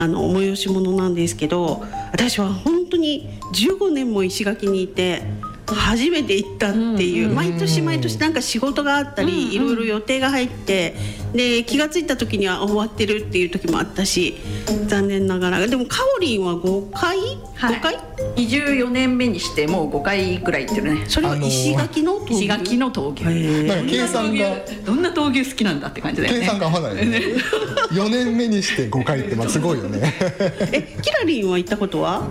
催し物なんですけど、私は本当に15年も石垣にいて初めて行ったっていう、毎年毎年なんか仕事があったり、いろいろ予定が入って、で気がついた時には終わってるっていう時もあったし、残念ながら。でもかおりんは5回、 はい、 5回移住4年目にしてもう5回くらい行ってるね。 それは石垣の闘牛、 石垣の闘牛。 なんか計算がどんな闘牛好きなんだって感じだよね。 計算が合わないよね。4年目にして5回ってすごいよね。 キラリンは行ったことは？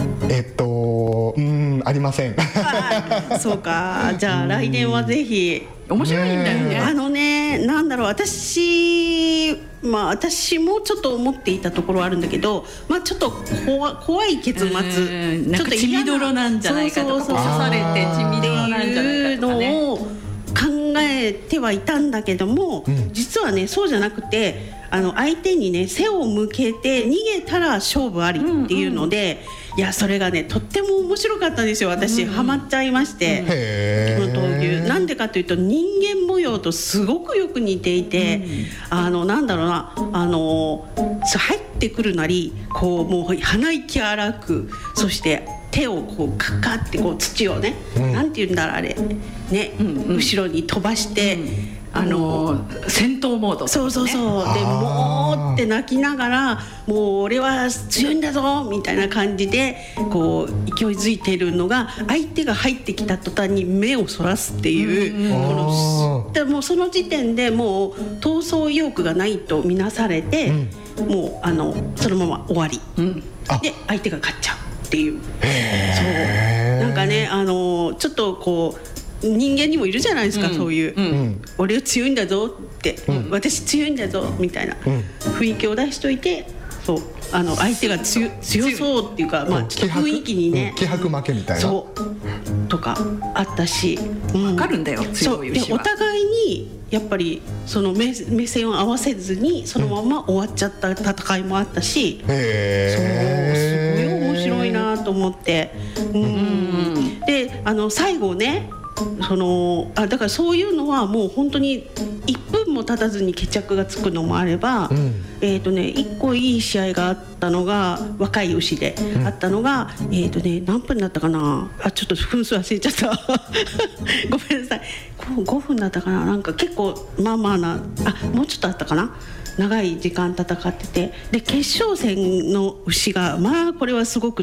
ありません。 そうか、じゃあ来年はぜひ。 面白いんだよね。 なんだろう、私もちょっと思っていたところはあるんだけど、ちょっと怖い結末、 なんか血みどろなんじゃないかとか、刺されて血みどろなんじゃないかとかね、 のを考えてはいたんだけども、実はねそうじゃなくて、相手にね背を向けて逃げたら勝負ありっていうので、いやそれがねとっても面白かったんですよ。私ハマっちゃいまして、この闘牛なんでかというと、人間模様とすごくよく似ていて、なんだろうな、入ってくるなりこうもう鼻息荒く、そして手をこうカカってこう土をね、なんていうんだろうあれね、後ろに飛ばして、 戦闘モード、ね、 そうでもーって泣きながら、もう俺は強いんだぞみたいな感じでこう勢いづいているのが、相手が入ってきた途端に目をそらすっていう、でもうその時点でもう闘争意欲がないとみなされて、もうそのまま終わり、で相手が勝っちゃうっていう。そうなんかね、ちょっとこう人間にもいるじゃないですか、そういう、俺は強いんだぞって、私強いんだぞみたいな雰囲気を出しといて、そう相手が強そうっていうか、ちょっと雰囲気にね、 気迫負けみたいなそうとかあったし、 分かるんだよ、強い牛は。 でお互いにやっぱりその目線を合わせずにそのまま終わっちゃった戦いもあったし、そうすごい面白いなと思って、で最後ね、だからそういうのはもう本当に1分も経たずに決着がつくのもあれば、1個いい試合があったのが、若い牛であったのが、何分だったかな、ちょっと分数忘れちゃったごめんなさい、5分だったかな、なんか結構もうちょっとあったかな、長い時間戦ってて、で決勝戦の牛がこれはすごくって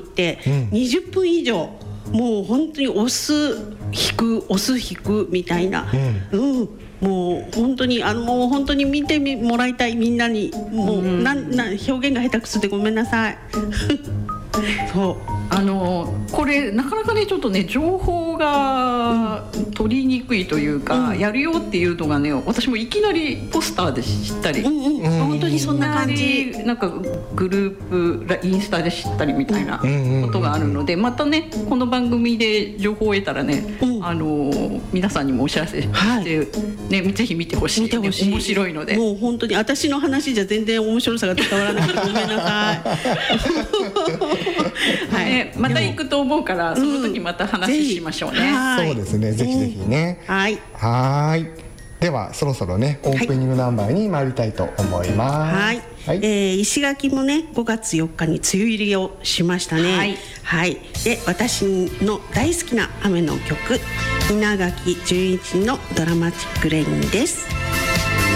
、20分以上もう本当に押す引くみたいな、もう本当にもう本当に見てもらいたい、みんなに。もう表現が下手くそでごめんなさいそうこれなかなかねちょっとね情報が取りにくいというか、やるよっていうのがね、私もいきなりポスターで知ったり、 本当にそんな感じ、 なんかグループインスタで知ったりみたいなことがあるので、またねこの番組で情報を得たらね、皆さんにもお知らせして、ね、ぜひ見てほしい、面白いので。 もう本当に私の話じゃ全然面白さが伝わらなくてごめんなさいまた行くと思うから、その時また話しましょうね。 そうですね、ぜひぜひね。はい。ではそろそろねオープニングナンバーに参りたいと思います。 石垣もね5月4日に梅雨入りをしましたね。で私の大好きな雨の曲、稲垣潤一のドラマチックレインです。